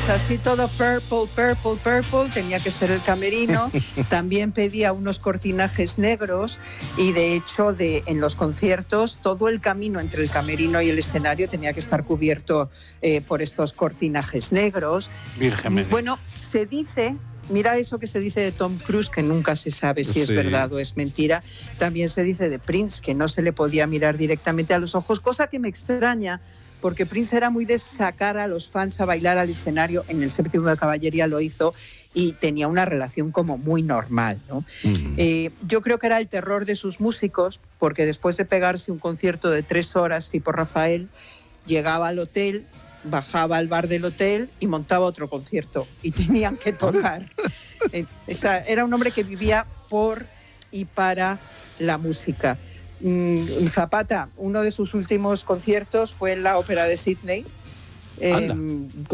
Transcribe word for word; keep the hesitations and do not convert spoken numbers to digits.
pues así todo purple, purple, purple, tenía que ser el camerino. También pedía unos cortinajes negros y de hecho de, en los conciertos todo el camino entre el camerino y el escenario tenía que estar cubierto eh, por estos cortinajes negros. Virgen. Bueno, se dice... Mira eso que se dice de Tom Cruise, que nunca se sabe si Sí. es verdad o es mentira. También se dice de Prince, que no se le podía mirar directamente a los ojos, cosa que me extraña, porque Prince era muy de sacar a los fans a bailar al escenario. En el Séptimo de Caballería lo hizo y tenía una relación como muy normal, ¿no? Mm. Eh, yo creo que era el terror de sus músicos, porque después de pegarse un concierto de tres horas tipo Rafael, llegaba al hotel, bajaba al bar del hotel y montaba otro concierto y tenían que tocar. O sea, era un hombre que vivía por y para la música. Zapata, uno de sus últimos conciertos fue en la Ópera de Sydney. Eh,